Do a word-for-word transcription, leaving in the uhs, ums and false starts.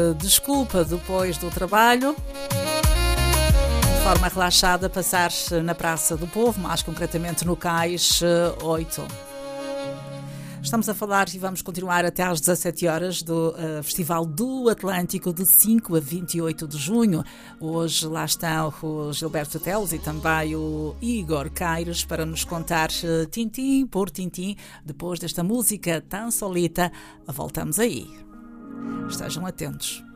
de desculpa depois do trabalho, de forma relaxada, passar na Praça do Povo, mais concretamente no Cais oito. Estamos a falar e vamos continuar até às dezassete horas do uh, Festival do Atlântico de cinco a vinte e oito de junho. Hoje lá estão o Gilberto Teles e também o Igor Caires para nos contar uh, tintim por tintim. Depois desta música tão solita, voltamos aí. Estejam atentos.